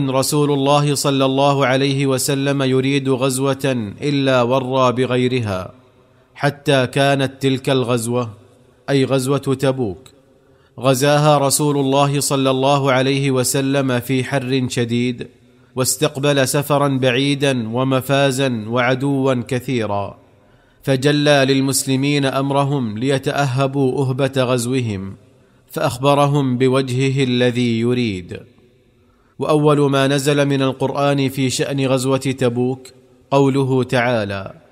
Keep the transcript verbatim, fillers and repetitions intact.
يكن رسول الله صلى الله عليه وسلم يريد غزوة إلا ورى بغيرها، حتى كانت تلك الغزوة أي غزوة تبوك غزاها رسول الله صلى الله عليه وسلم في حر شديد، واستقبل سفرا بعيدا ومفازا وعدوا كثيرا، فجلى للمسلمين أمرهم ليتأهبوا أهبة غزوهم، فأخبرهم بوجهه الذي يريد. وأول ما نزل من القرآن في شأن غزوة تبوك قوله تعالى: